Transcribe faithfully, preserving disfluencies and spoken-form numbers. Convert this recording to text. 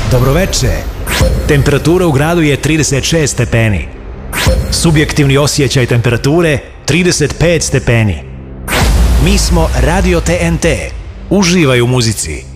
Dobroveče. Temperatura u gradu je trideset šest stepeni. Subjektivni osjećaj temperature trideset pet stepeni. Mi smo Radio T N T. Uživaj u muzici.